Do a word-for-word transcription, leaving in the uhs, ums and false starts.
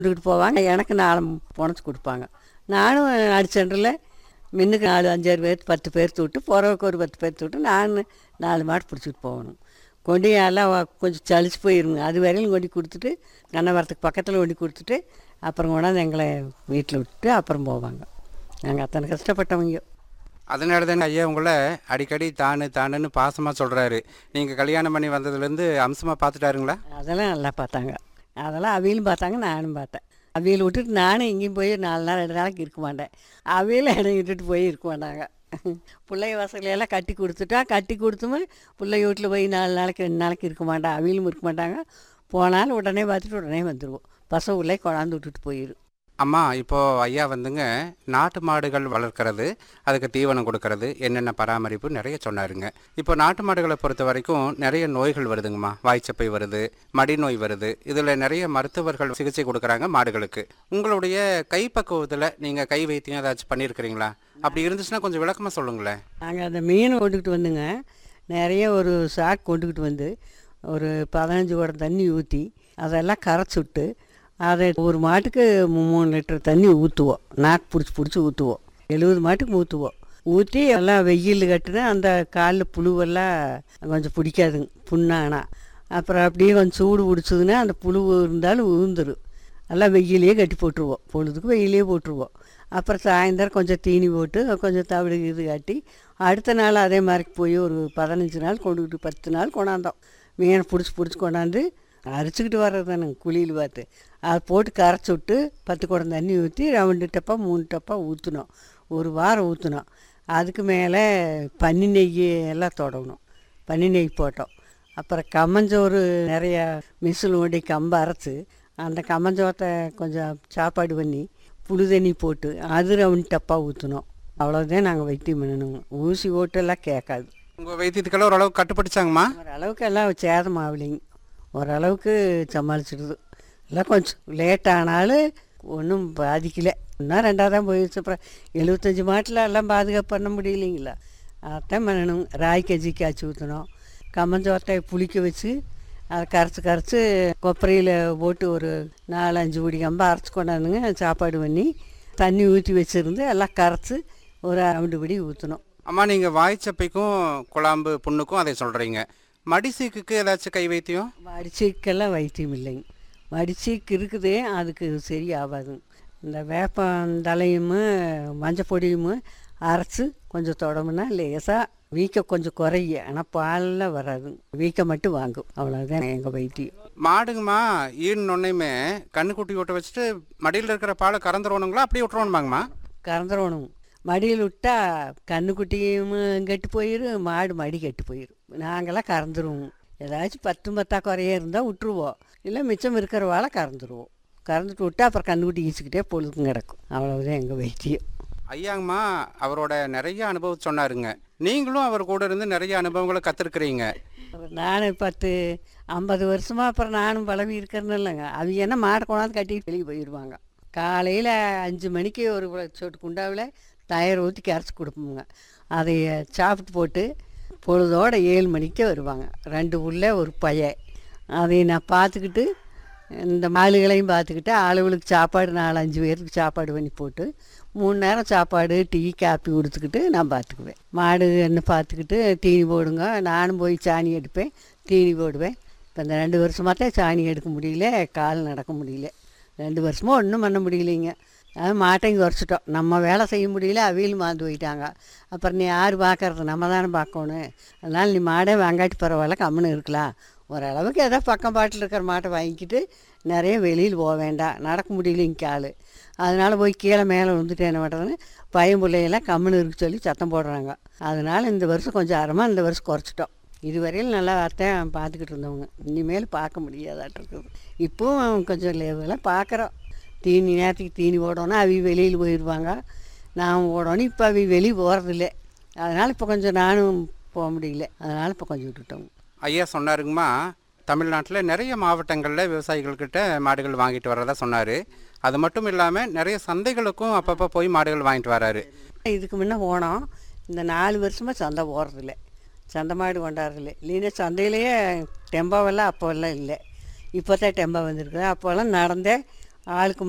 கொண்டுக்கிட்டு போவாங்க. எனக்கு நாலு புனைச்சி கொடுப்பாங்க. நானும் அடிச்சென்டரில் மின்னுக்கு நாலு அஞ்சாறு பேர் பத்து பேர் விட்டு போகிறவுக்கு ஒரு பத்து பேர் விட்டு நான் நாலு மாடு பிடிச்சிட்டு போகணும். கொண்டு எல்லாம் கொஞ்சம் சலிச்சு போயிருங்க. அது வரையிலும் கொண்டு கொடுத்துட்டு கண்ணவரத்துக்கு பக்கத்தில் கொண்டு கொடுத்துட்டு அப்புறம் கொண்டாந்து எங்களை வீட்டில் விட்டுட்டு அப்புறம் போவாங்க. நாங்கள் அத்தனை கஷ்டப்பட்டவங்க. அதனால தானே ஐயா உங்களை அடிக்கடி தானு தானுன்னு பாசமாக சொல்கிறாரு. நீங்கள் கல்யாணம் பண்ணி வந்ததுலேருந்து அம்சமாக பார்த்துட்டாருங்களா? அதெல்லாம் நல்லா பார்த்தாங்க. அதெல்லாம் அவியலும் பார்த்தாங்க, நானும் பார்த்தேன். அவியல் விட்டுட்டு நானும் எங்கேயும் போய் நாலு நாள் ரெண்டு நாளைக்கு இருக்க மாட்டேன். அவியலும் என்னை விட்டுட்டு போய் இருக்க மாட்டாங்க. பிள்ளை வசதியெல்லாம் கட்டி கொடுத்துட்டா கட்டி கொடுத்துமே பிள்ளை வீட்டில் போய் நாலு நாளைக்கு ரெண்டு நாளைக்கு இருக்க மாட்டேன். அவியலும் இருக்க மாட்டாங்க. போனாலும் உடனே பார்த்துட்டு உடனே வந்துடுவோம். பசங்க உள்ளே கொண்டாந்து விட்டுட்டு போயிடும். அம்மா, இப்போது ஐயா வந்துங்க நாட்டு மாடுகள் வளர்க்குறது, அதுக்கு தீவனம் கொடுக்கறது, என்னென்ன பராமரிப்பு நிறைய சொன்னாருங்க. இப்போ நாட்டு மாடுகளை பொறுத்த வரைக்கும் நிறைய நோய்கள் வருதுங்கம்மா. வாய்ச்சப்பை வருது, மடி நோய் வருது. இதில் நிறைய மருத்துவர்கள் சிகிச்சை கொடுக்குறாங்க மாடுகளுக்கு. உங்களுடைய கைப்பக்குவத்தில் நீங்கள் கை வைத்தியம் ஏதாச்சும் பண்ணியிருக்கிறீங்களா? அப்படி இருந்துச்சுன்னா கொஞ்சம் விளக்கமாக சொல்லுங்களேன். நாங்கள் அந்த மீன் கொண்டுக்கிட்டு வந்துங்க நிறைய ஒரு சாக் கொண்டுக்கிட்டு வந்து ஒரு பதினஞ்சு குடம் தண்ணி ஊற்றி அதெல்லாம் கரைச்சி விட்டு அதை ஒரு மாட்டுக்கு மூணு லிட்டர் தண்ணி ஊற்றுவோம். நாக்கு பிடிச்சி பிடிச்சி ஊற்றுவோம். எழுபது மாட்டுக்கு ஊற்றுவோம். ஊற்றி எல்லாம் வெயில் கட்டுனா அந்த காலில் புழுவெல்லாம் கொஞ்சம் பிடிக்காதுங்க புண்ணானா. அப்புறம் அப்படியே கொஞ்சம் சூடு பிடிச்சதுன்னா அந்த புழு இருந்தாலும் உழுந்துடும். எல்லாம் வெயிலே கட்டி போட்டுருவோம். பொழுதுக்கு வெயிலே போட்டுருவோம். அப்புறம் சாயந்தரம் கொஞ்சம் தீனி போட்டு கொஞ்சம் தவிடு இது காட்டி அடுத்த நாள் அதே மாதிரி போய் ஒரு பதினஞ்சு நாள் கொண்டுக்கிட்டு பத்து நாள் கொண்டாந்தோம். மீனை பிடிச்சி பிடிச்சி கொண்டாந்து அரைச்சிக்கிட்டு வர்றது தானுங்க குழியில் பார்த்து அதை போட்டு கரைச்சி விட்டு பத்து குடம் தண்ணி ஊற்றி ரெண்டு டப்பா மூணு டப்பா ஊற்றினோம். ஒரு வாரம் ஊற்றினோம். அதுக்கு மேலே பன்னி நெய் எல்லாம் தொடங்கணும். பன்னி நெய் போட்டோம். அப்புறம் கம்மஞ்சோறு நிறையா மிஷில் ஓடி கம்பை அரைச்சி அந்த கம்மஞ்சோத்தை கொஞ்சம் சாப்பாடு பண்ணி புழு தண்ணி போட்டு அது ரெண்டு டப்பா ஊற்றினோம். அவ்வளோதான் நாங்கள் வைத்தியம் பண்ணணுங்க. ஊசி ஓட்டெல்லாம் கேட்காது. உங்கள் வைத்தியத்துக்கெல்லாம் ஓரளவுக்கு கட்டுப்பட்டுச்சாங்கம்மா? ஓரளவுக்கு எல்லாம் சேதம் ஆகலைங்க. ஓரளவுக்கு சமாளிச்சிடுது. எல்லாம் கொஞ்சம் லேட் ஆனாலும் ஒன்றும் பாதிக்கலை. இன்னும் ரெண்டாவது தான் போயிடுச்சு. அப்புறம் எழுபத்தஞ்சி மாட்டில் எல்லாம் பாதுகாப்பு பண்ண முடியலைங்களா? அதான் பண்ணணும். ராய் கஞ்சி காய்ச்சி ஊற்றணும். கம்மஞ்சோத்தை புளிக்க வச்சு அதை கரைச்சி கரைச்சி கொப்பரையில் போட்டு ஒரு நாலு அஞ்சு ஊடி கம்பை அரைச்சி கொண்டாந்துங்க சாப்பாடு பண்ணி தண்ணி ஊற்றி வச்சுருந்து எல்லாம் கரைச்சி ஒரு ரெண்டு படி ஊற்றணும். அம்மா, நீங்கள் வாய்ச்சப்பைக்கும் குழாம்பு புண்ணுக்கும் அதை சொல்கிறீங்க. மடிசீக்குக்கு ஏதாச்சும் கை வைத்தியம்? மடிசீக்கெல்லாம் வைத்தியம் இல்லைங்க. மடிசீக்கு இருக்குது, அதுக்கு சரி ஆகாதுங்க. இந்த வேப்பந்தலையும் மஞ்சள் பொடியும் அரைச்சி கொஞ்சம் தொடமுன்னா லேசாக வீக்கம் கொஞ்சம் குறைய. ஆனால் பாலில் வராதுங்க. வீக்கம் மட்டும் வாங்கும். அவ்வளோதான் எங்கள் வைத்தியம். மாடுங்கம்மா ஈடுனொன்னையுமே கண்ணுக்குட்டி விட்ட வச்சுட்டு மடியில் இருக்கிற பாலை கறந்துருவணுங்களா அப்படியே விட்டுருவணுமாங்கம்மா? கறந்துடணும். மடியில் விட்டால் கண்ணுக்குட்டியும் கெட்டு போயிடும், மாடு மடி கெட்டு போயிடும். நாங்களாம் கறந்துருவோம். ஏதாச்சும் பத்தும் பத்தா குறைய இருந்தால் விட்டுருவோம். இல்லை மிச்சம் இருக்கிற வாழை கறந்துருவோம். கறந்துட்டு விட்டா அப்புறம் கண்ணுக்குட்டி ஈச்சிக்கிட்டே பொழுதுக்கும் கிடக்கும். அவ்வளோதான் எங்கள் வைத்தியம். ஐயாங்கம்மா அவரோட நிறைய அனுபவம் சொன்னாருங்க. நீங்களும் அவர் கூட இருந்து நிறைய அனுபவங்களை கற்றுருக்குறீங்க. நான் பத்து ஐம்பது வருஷமாக அப்புறம் நானும் பழகி இருக்கிறேன்னு இல்லைங்க. அவங்க என்ன மாடை கொண்டாந்து கட்டிட்டு வெளியே போயிடுவாங்க. காலையில் அஞ்சு மணிக்கு ஒரு சொட்டு குண்டாவில் தயிர் ஊற்றி கரைச்சி கொடுப்போங்க. அதை சாப்பிட்டு போட்டு பொழுதோட ஏழு மணிக்கு வருவாங்க. ரெண்டு உள்ள ஒரு பையன். அதை நான் பார்த்துக்கிட்டு இந்த மாளுகளையும் பார்த்துக்கிட்டு ஆளுகளுக்கு சாப்பாடு நாலு அஞ்சு பேருக்கு சாப்பாடு பண்ணி போட்டு மூணு நேரம் சாப்பாடு டீ காப்பி கொடுத்துக்கிட்டு நான் பார்த்துக்குவேன். மாடு என்ன பார்த்துக்கிட்டு தீனி போடுங்க. நானும் போய் சாணி எடுப்பேன், தீனி போடுவேன். இப்போ இந்த ரெண்டு வருஷமாக தான் சாணி எடுக்க முடியல, கால் நடக்க முடியல. ரெண்டு வருஷமாக ஒன்றும் பண்ண முடியலைங்க. அது மாட்டையும் குறைச்சிட்டோம். நம்ம வேலை செய்ய முடியல, அவியலும் மாந்து போயிட்டாங்க. அப்புறம் நீ யார் பார்க்கறது? நம்ம தானே பார்க்கணும். அதனால் நீ மாடே வாங்காட்டி பரவாயில்ல, கம்முன்னு இருக்கலாம். ஓரளவுக்கு ஏதோ பக்கம் பாட்டில் இருக்கிற மாட்டை வாங்கிக்கிட்டு நிறைய வெளியில் போக வேண்டாம். நடக்க முடியலைங்க கால். அதனால் போய் கீழே மேலே விழுந்துட்டு என்ன பண்ணுறதுன்னு பையன் பிள்ளையெல்லாம் கம்முன்னு இருக்க சொல்லி சத்தம் போடுறாங்க. அதனால் இந்த வருஷம் கொஞ்சம் அறமாக இந்த வருஷம் குறைச்சிட்டோம். இதுவரையில் நல்லா அர்த்தம் பார்த்துக்கிட்டு இருந்தவங்க. இனிமேல் பார்க்க முடியாதாட்டிருக்குது. இப்போவும் கொஞ்சம் லேவெல்லாம் பார்க்குறோம். தீனி நேரத்துக்கு தீனி ஓடணும், அவி வெளியில் போயிடுவாங்க, நான் ஓடணும். இப்போ அவி வெளியே போகிறதில்ல. அதனால் இப்போ கொஞ்சம் நானும் போக முடியல. அதனால் இப்போ கொஞ்சம் விட்டுட்டோங்க. ஐயா சொன்னாருங்கம்மா, தமிழ்நாட்டில் நிறைய மாவட்டங்களில் விவசாயிகள்கிட்ட மாடுகள் வாங்கிட்டு வர்றதா சொன்னார். அது மட்டும் இல்லாமல் நிறைய சந்தைகளுக்கும் அப்பப்போ போய் மாடுகள் வாங்கிட்டு வராரு. இதுக்கு முன்னே போனோம். இந்த நாலு வருஷமாக சந்தை போகிறதில்ல. சந்தை மாடு கொண்டாடுறதில்ல. இல்லைன்னா சந்தையிலேயே டெம்பாவெல்லாம் அப்போல்லாம் இல்லை. இப்போ தான் டெம்பா வந்திருக்குது. அப்போல்லாம் நடந்தே ஆளுக்கு